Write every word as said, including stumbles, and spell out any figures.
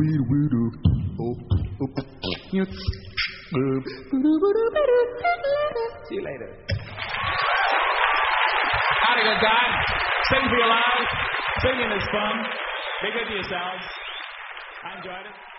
See you later. Had a good time. Sing for your lives. Singing is fun. Be good to yourselves. I enjoyed it.